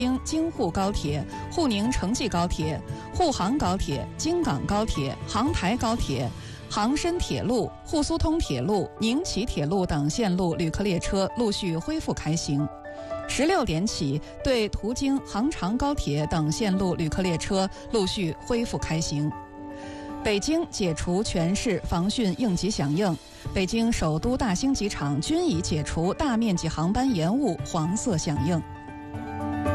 京沪高铁、沪宁城际高铁、沪杭高铁、京港高铁、杭台高铁、杭深铁路、沪苏通铁路、宁齐铁路等线路旅客列车陆续恢复开行。16点起，对途经杭长高铁等线路旅客列车陆续恢复开行。北京解除全市防汛应急响应，北京首都大兴机场均已解除大面积航班延误黄色响应。